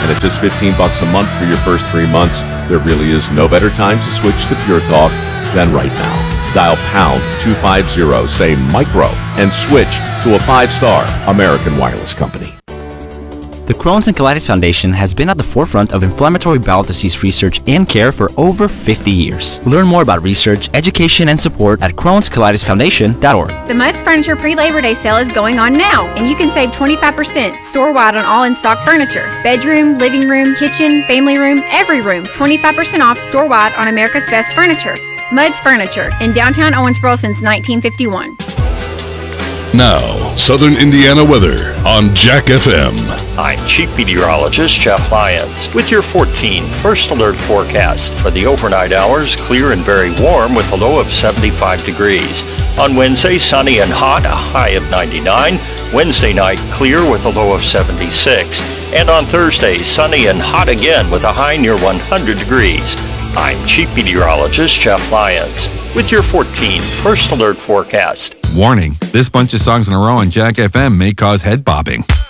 And at just $15 a month for your first 3 months, there really is no better time to switch to Pure Talk than right now. Dial pound 250, say micro, and switch to a 5-star American Wireless Company. The Crohn's and Colitis Foundation has been at the forefront of inflammatory bowel disease research and care for over 50 years. Learn more about research, education, and support at Crohn'sColitisFoundation.org. The Mudd's Furniture pre-Labor Day sale is going on now, and you can save 25% store-wide on all in-stock furniture. Bedroom, living room, kitchen, family room, every room. 25% off store-wide on America's Best Furniture. Mudd's Furniture in downtown Owensboro since 1951. Now, Southern Indiana weather on Jack FM. I'm Chief Meteorologist Jeff Lyons with your 14 First Alert forecast. For the overnight hours, clear and very warm with a low of 75 degrees. On Wednesday, sunny and hot, a high of 99. Wednesday night, clear with a low of 76. And on Thursday, sunny and hot again with a high near 100 degrees. I'm Chief Meteorologist Jeff Lyons with your 14 First Alert forecast. Warning, this bunch of songs in a row on Jack FM may cause head popping.